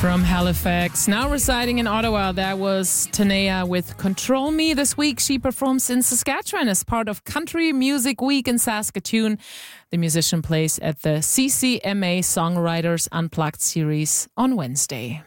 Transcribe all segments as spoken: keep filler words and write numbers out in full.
From Halifax, now residing in Ottawa, that was Tanea with Control Me. This week she performs in Saskatchewan as part of Country Music Week in Saskatoon. The musician plays at the C C M A Songwriters Unplugged series on Wednesday.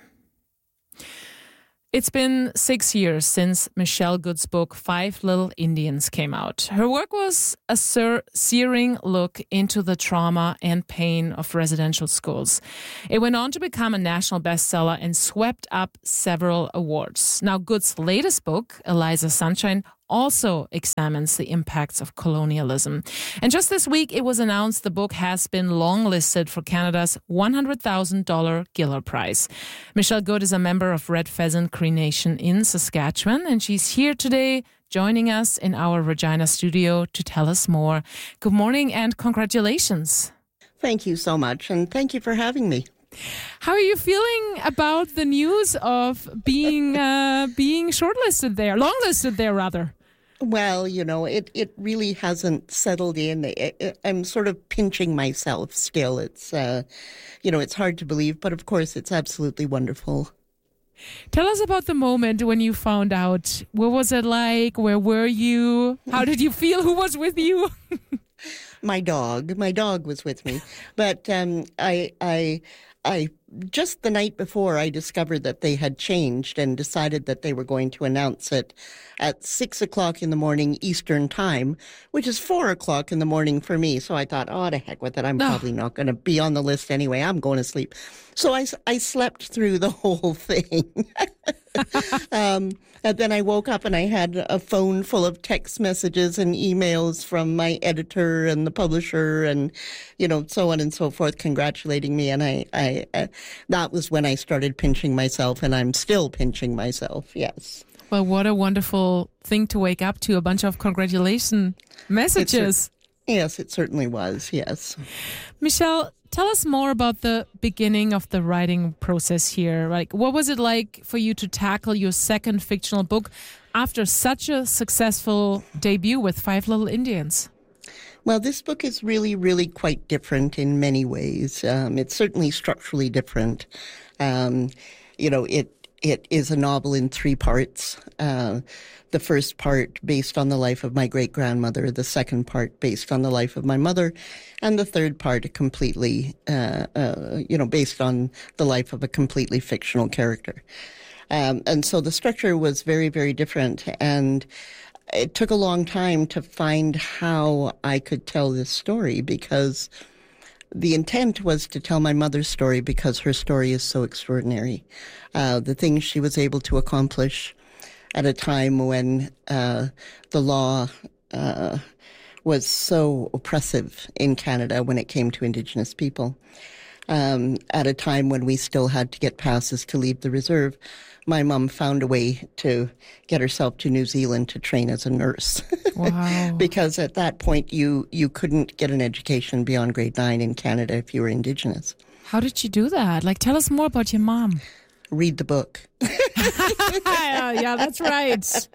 It's been six years since Michelle Good's book, Five Little Indians, came out. Her work was a searing look into the trauma and pain of residential schools. It went on to become a national bestseller and swept up several awards. Now, Good's latest book, Eliza Sunshine, also examines the impacts of colonialism. And just this week, it was announced the book has been longlisted for Canada's one hundred thousand dollars Giller Prize. Michelle Good is a member of Red Pheasant Cree Nation in Saskatchewan, and she's here today joining us in our Regina studio to tell us more. Good morning and congratulations. Thank you so much, and thank you for having me. How are you feeling about the news of being uh, being shortlisted there, longlisted there, rather? Well, you know, it, it really hasn't settled in. It, it, I'm sort of pinching myself still. It's, uh, you know, it's hard to believe, but of course it's absolutely wonderful. Tell us about the moment when you found out. What was it like? Where were you? How did you feel? Who was with you? My dog. My dog was with me. But um, I, I, I just the night before, I discovered that they had changed and decided that they were going to announce it at six o'clock in the morning Eastern time, which is four o'clock in the morning for me. So I thought, oh, to heck with it. I'm oh. probably not going to be on the list anyway. I'm going to sleep. So I, I slept through the whole thing. um, and then I woke up and I had a phone full of text messages and emails from my editor and the publisher and, you know, so on and so forth, congratulating me. And I, I, uh, that was when I started pinching myself, and I'm still pinching myself. Yes. Well, what a wonderful thing to wake up to, a bunch of congratulation messages. It, yes, it certainly was. Yes. Michelle, tell us more about the beginning of the writing process here. Like, what was it like for you to tackle your second fictional book after such a successful debut with Five Little Indians? Well, this book is really, really quite different in many ways. Um, it's certainly structurally different. Um, you know, it it is a novel in three parts. Uh, the first part based on the life of my great-grandmother, the second part based on the life of my mother, and the third part completely, uh, uh, you know, based on the life of a completely fictional character. Um, and so the structure was very, very different, and it took a long time to find how I could tell this story, because the intent was to tell my mother's story because her story is so extraordinary. Uh, the things she was able to accomplish at a time when uh, the law uh, was so oppressive in Canada when it came to Indigenous people. Um, at a time when we still had to get passes to leave the reserve, my mum found a way to get herself to New Zealand to train as a nurse. Wow. Because at that point, you, you couldn't get an education beyond grade nine in Canada if you were Indigenous. How did you do that? Like, tell us more about your mom. Read the book. yeah, yeah, that's right.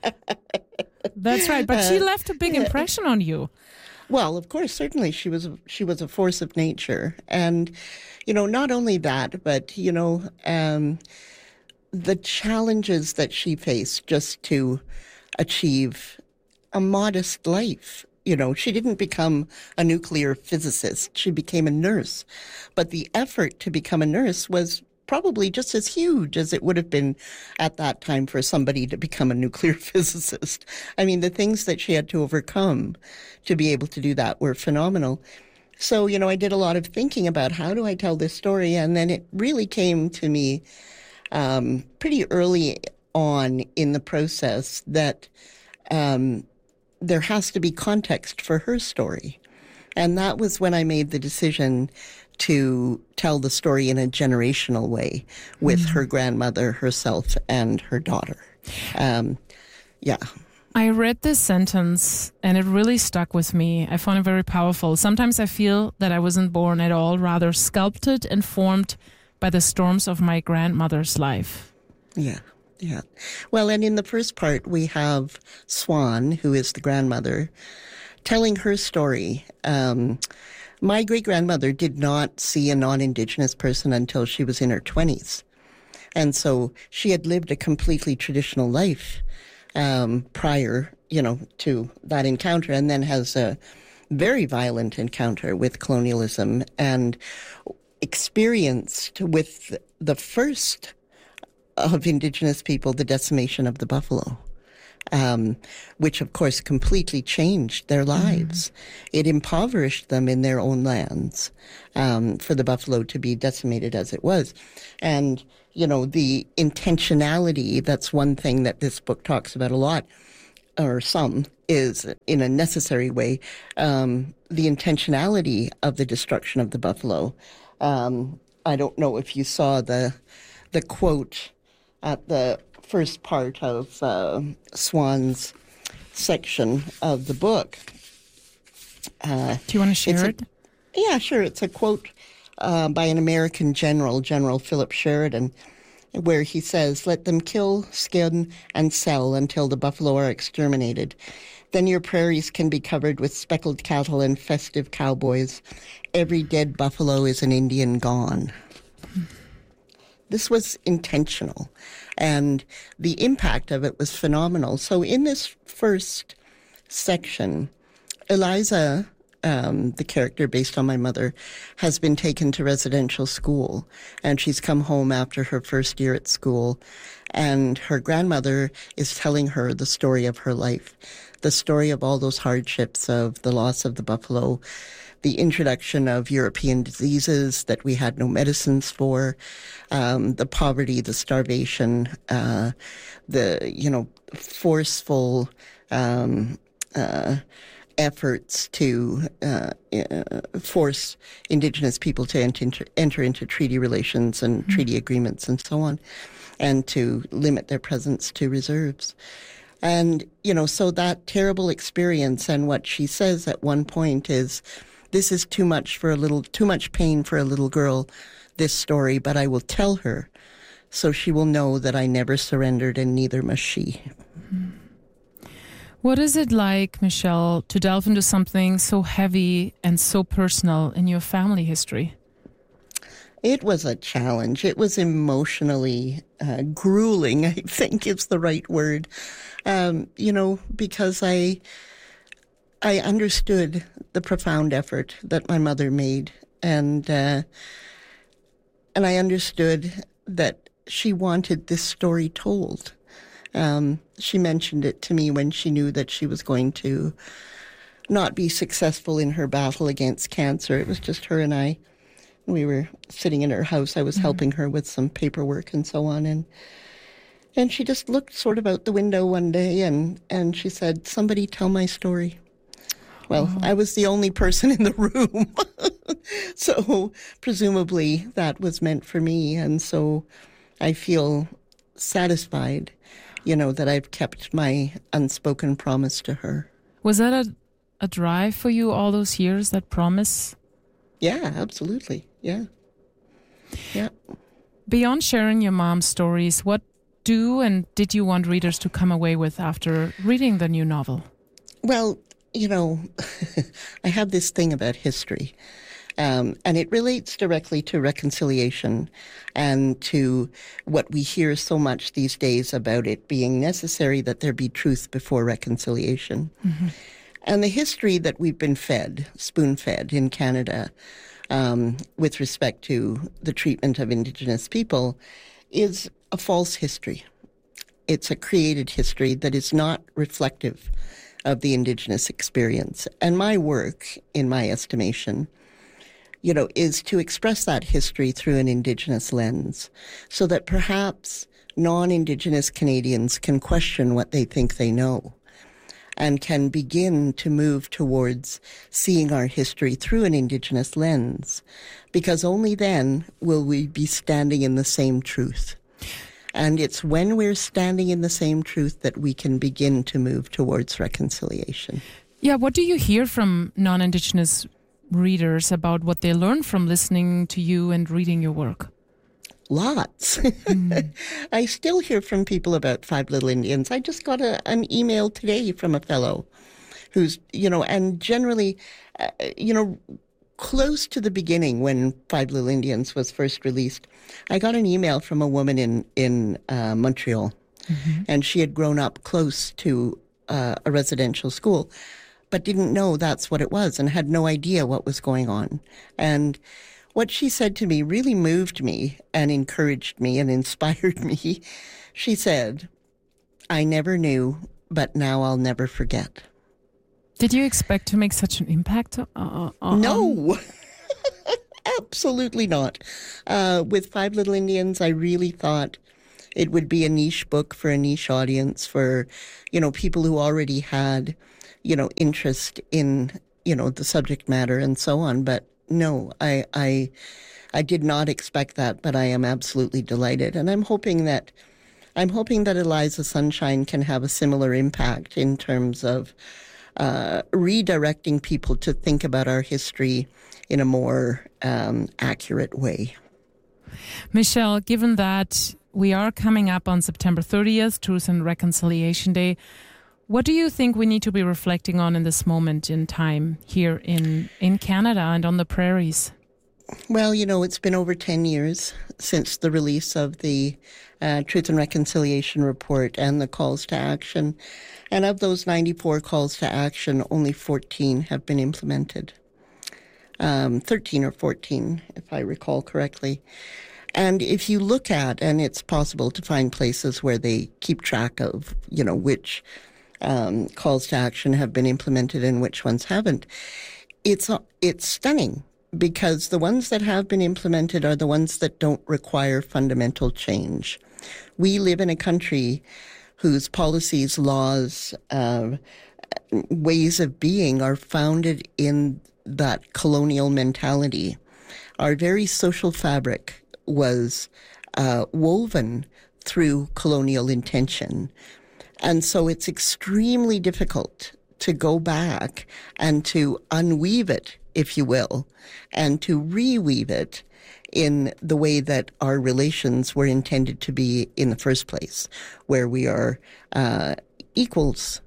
That's right. But she left a big impression on you. Well, of course, certainly she was she was a force of nature. And, you know, not only that, but, you know, um, the challenges that she faced just to achieve a modest life. You know, she didn't become a nuclear physicist. She became a nurse. But the effort to become a nurse was probably just as huge as it would have been at that time for somebody to become a nuclear physicist. I mean, the things that she had to overcome to be able to do that were phenomenal. So, you know, I did a lot of thinking about how do I tell this story, and then it really came to me um, pretty early on in the process that um, there has to be context for her story. And that was when I made the decision to tell the story in a generational way with mm. her grandmother, herself, and her daughter. Um, yeah. I read this sentence and it really stuck with me. I found it very powerful. Sometimes I feel that I wasn't born at all, rather sculpted and formed by the storms of my grandmother's life. Yeah, yeah. Well, and in the first part, we have Swan, who is the grandmother, telling her story. Um, my great-grandmother did not see a non-Indigenous person until she was in her twenties. And so she had lived a completely traditional life um, prior, you know, to that encounter, and then has a very violent encounter with colonialism and experienced with the first of Indigenous people the decimation of the buffalo. Um, which, of course, completely changed their lives. Mm. It impoverished them in their own lands um, for the buffalo to be decimated as it was. And, you know, the intentionality, that's one thing that this book talks about a lot, or some, is in a necessary way, um, the intentionality of the destruction of the buffalo. Um, I don't know if you saw the the quote at the first part of uh, Swan's section of the book. Uh, Do you want to share a, it? Yeah, sure. It's a quote uh, by an American general, General Philip Sheridan, where he says, "Let them kill, skin, and sell until the buffalo are exterminated. Then your prairies can be covered with speckled cattle and festive cowboys. Every dead buffalo is an Indian gone." This was intentional, and the impact of it was phenomenal. So in this first section, Eliza, um, the character based on my mother, has been taken to residential school, and she's come home after her first year at school, and her grandmother is telling her the story of her life, the story of all those hardships of the loss of the buffalo, the introduction of European diseases that we had no medicines for, um, the poverty, the starvation, uh, the, you know, forceful um, uh, efforts to uh, uh, force Indigenous people to enter, enter into treaty relations and mm-hmm. treaty agreements and so on, and to limit their presence to reserves. And, you know, so that terrible experience, and what she says at one point is, "This is too much for a little, too much pain for a little girl, this story, but I will tell her, so she will know that I never surrendered, and neither must she." What is it like, Michelle, to delve into something so heavy and so personal in your family history? It was a challenge. It was emotionally uh, grueling, I think is the right word. Um, you know, because I... I understood the profound effort that my mother made, and uh, and I understood that she wanted this story told. Um, she mentioned it to me when she knew that she was going to not be successful in her battle against cancer. It was just her and I. We were sitting in her house. I was mm-hmm. helping her with some paperwork and so on, and and she just looked sort of out the window one day, and, and she said, "Somebody tell my story." Well, oh. I was the only person in the room, so presumably that was meant for me, and so I feel satisfied, you know, that I've kept my unspoken promise to her. Was that a, a drive for you all those years, that promise? Yeah, absolutely, yeah. Yeah. Beyond sharing your mom's stories, what do and did you want readers to come away with after reading the new novel? Well, you know, I have this thing about history, um, and it relates directly to reconciliation and to what we hear so much these days about it being necessary that there be truth before reconciliation. Mm-hmm. And the history that we've been fed, spoon-fed in Canada, um, with respect to the treatment of Indigenous people, is a false history. It's a created history that is not reflective of the Indigenous experience. And my work, in my estimation, you know, is to express that history through an Indigenous lens, so that perhaps non-Indigenous Canadians can question what they think they know and can begin to move towards seeing our history through an Indigenous lens, because only then will we be standing in the same truth. And it's when we're standing in the same truth that we can begin to move towards reconciliation. Yeah, what do you hear from non-Indigenous readers about what they learn from listening to you and reading your work? Lots. Mm. I still hear from people about Five Little Indians. I just got a, an email today from a fellow who's, you know, and generally, uh, you know, close to the beginning when Five Little Indians was first released, I got an email from a woman in, in uh, Montreal. Mm-hmm. And she had grown up close to uh, a residential school, but didn't know that's what it was and had no idea what was going on. And what she said to me really moved me and encouraged me and inspired me. She said, "I never knew, but now I'll never forget." Did you expect to make such an impact? Uh, on... No, absolutely not. Uh, with Five Little Indians, I really thought it would be a niche book for a niche audience, for, you know, people who already had, you know, interest in, you know, the subject matter and so on. But no, I, I, I did not expect that, but I am absolutely delighted. And I'm hoping that, I'm hoping that Eliza Sunshine can have a similar impact in terms of uh, redirecting people to think about our history in a more um, accurate way. Michelle, given that we are coming up on September thirtieth, Truth and Reconciliation Day, what do you think we need to be reflecting on in this moment in time here in, in Canada and on the prairies? Well, you know, it's been over ten years since the release of the uh, Truth and Reconciliation Report and the calls to action. And of those ninety-four calls to action, only fourteen have been implemented. Um, thirteen or fourteen, if I recall correctly. And if you look at, and it's possible to find places where they keep track of, you know, which um, calls to action have been implemented and which ones haven't, it's it's stunning, because the ones that have been implemented are the ones that don't require fundamental change. We live in a country whose policies, laws, uh, ways of being are founded in that colonial mentality. Our very social fabric was uh, woven through colonial intention. And so it's extremely difficult to go back and to unweave it, if you will, and to reweave it in the way that our relations were intended to be in the first place, where we are uh, equals,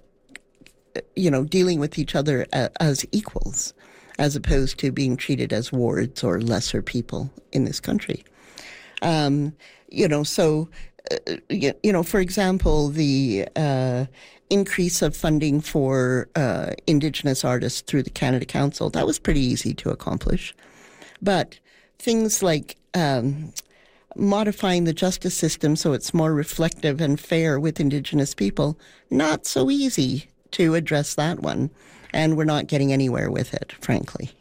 you know, dealing with each other as equals, as opposed to being treated as wards or lesser people in this country. Um, you know, so, uh, you, you know, for example, the uh, increase of funding for uh, Indigenous artists through the Canada Council, that was pretty easy to accomplish. But things like um, modifying the justice system so it's more reflective and fair with Indigenous people, not so easy to address that one. And we're not getting anywhere with it, frankly.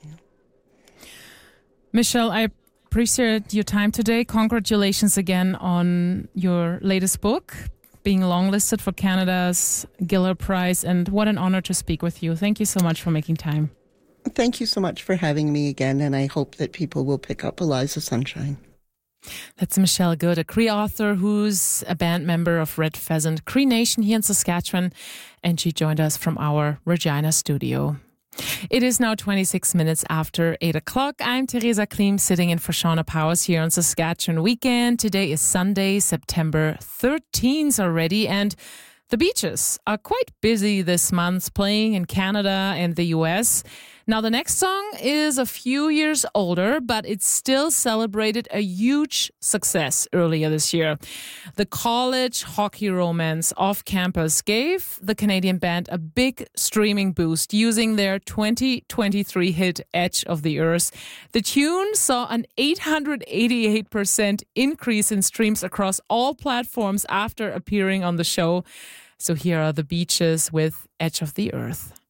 Michelle, I appreciate your time today. Congratulations again on your latest book, being longlisted for Canada's Giller Prize. And what an honor to speak with you. Thank you so much for making time. Thank you so much for having me again, and I hope that people will pick up Eliza Sunshine. That's Michelle Good, a Cree author who's a band member of Red Pheasant Cree Nation here in Saskatchewan, and she joined us from our Regina studio. It is now twenty-six minutes after eight o'clock. I'm Theresa Klim, sitting in for Shauna Powers here on Saskatchewan Weekend. Today is Sunday, September thirteenth already, and the beaches are quite busy this month, playing in Canada and the U S. Now, the next song is a few years older, but it still celebrated a huge success earlier this year. The College Hockey Romance off campus gave the Canadian band a big streaming boost using their twenty twenty-three hit Edge of the Earth. The tune saw an eight hundred eighty-eight percent increase in streams across all platforms after appearing on the show. So here are the Beaches with Edge of the Earth.